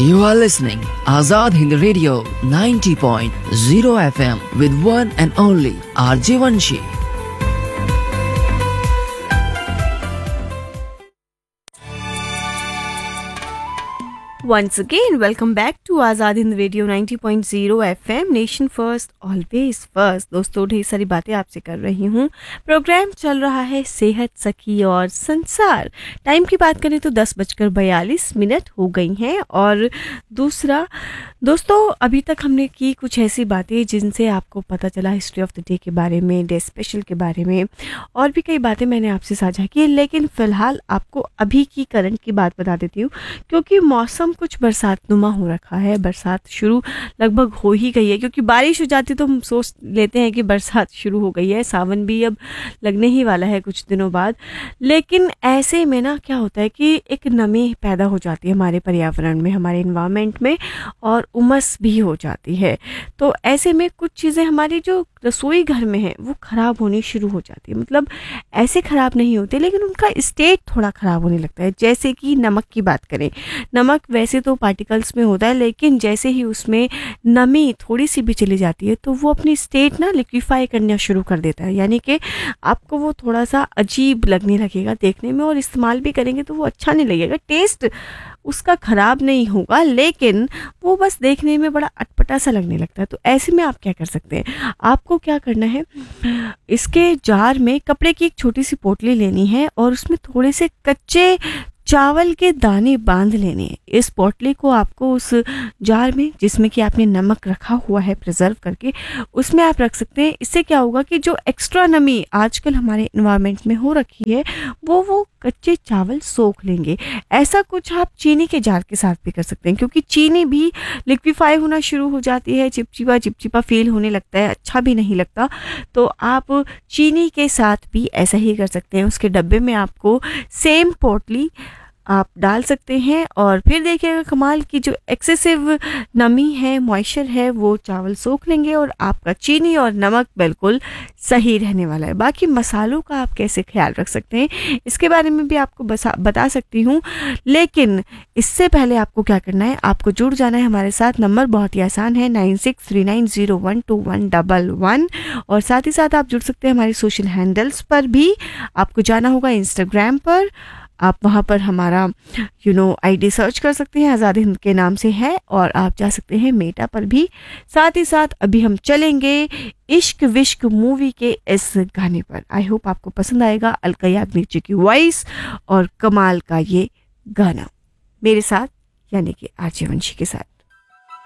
You are listening Azad Hind Radio 90.0 FM with one and only RJ Vanshi. Once again, welcome back to Azad Hind Radio 90.0 FM, nation first always first. दोस्तों, ढेर सारी बातें आपसे कर रही हूँ। Programme चल रहा है सेहत, सखी और संसार। टाइम की बात करें तो 10:42 हो गई हैं। और दूसरा, दोस्तों, अभी तक हमने की कुछ ऐसी बातें जिनसे आपको पता चला हिस्ट्री ऑफ द डे के बारे में, डे स्पेशल के बारे में, और भी कई बातें मैंने आपसे साझा की। लेकिन फ़िलहाल आपको अभी की करंट की बात बता देती हूँ, क्योंकि मौसम कुछ बरसात नुमा हो रखा है। बरसात शुरू लगभग हो ही गई है, क्योंकि बारिश हो जाती तो हम सोच लेते हैं कि बरसात शुरू हो गई है। सावन भी अब लगने ही वाला है कुछ दिनों बाद। लेकिन ऐसे में ना क्या होता है कि एक नमी पैदा हो जाती है हमारे पर्यावरण में, हमारे इन्वायरमेंट में, और उमस भी हो जाती है। तो ऐसे में कुछ चीज़ें हमारी जो रसोई घर में है वो ख़राब होनी शुरू हो जाती है। मतलब ऐसे ख़राब नहीं होते, लेकिन उनका स्टेट थोड़ा ख़राब होने लगता है। जैसे कि नमक की बात करें, नमक वैसे तो पार्टिकल्स में होता है, लेकिन जैसे ही उसमें नमी थोड़ी सी भी चली जाती है तो वो अपनी स्टेट ना लिक्विफाई करना शुरू कर देता है। यानी कि आपको वो थोड़ा सा अजीब लगने लगेगा देखने में, और इस्तेमाल भी करेंगे तो वो अच्छा नहीं लगेगा। टेस्ट उसका ख़राब नहीं होगा, लेकिन वो बस देखने में बड़ा अटपटा सा लगने लगता है। तो ऐसे में आप क्या कर सकते हैं? आपको क्या करना है, इसके जार में कपड़े की एक छोटी सी पोटली लेनी है और उसमें थोड़े से कच्चे चावल के दाने बांध लेने हैं। इस पोटली को आपको उस जार में, जिसमें कि आपने नमक रखा हुआ है प्रिजर्व करके, उसमें आप रख सकते हैं। इससे क्या होगा कि जो एक्स्ट्रा नमी आजकल हमारे इन्वायरमेंट में हो रखी है वो कच्चे चावल सोख लेंगे। ऐसा कुछ आप चीनी के जार के साथ भी कर सकते हैं, क्योंकि चीनी भी लिक्विफाई होना शुरू हो जाती है, चिपचिपा चिपचिपा फील होने लगता है, अच्छा भी नहीं लगता। तो आप चीनी के साथ भी ऐसा ही कर सकते हैं। उसके डब्बे में आपको सेम पोटली आप डाल सकते हैं, और फिर देखिएगा कमाल की जो एक्सेसिव नमी है, मॉइस्चर है, वो चावल सोख लेंगे और आपका चीनी और नमक बिल्कुल सही रहने वाला है। बाकी मसालों का आप कैसे ख्याल रख सकते हैं, इसके बारे में भी आपको बता सकती हूँ। लेकिन इससे पहले आपको क्या करना है, आपको जुड़ जाना है हमारे साथ। नंबर बहुत ही आसान है, 9639012111। और साथ ही साथ आप जुड़ सकते हैं हमारे सोशल हैंडल्स पर भी। आपको जाना होगा इंस्टाग्राम पर, आप वहाँ पर हमारा आईडी सर्च कर सकते हैं, आज़ाद हिंद के नाम से है। और आप जा सकते हैं मेटा पर भी। साथ ही साथ अभी हम चलेंगे इश्क विश्क मूवी के इस गाने पर। आई होप आपको पसंद आएगा। अलका याग्निक जी की वॉइस और कमाल का ये गाना मेरे साथ, यानी कि आरजे वंशी के साथ।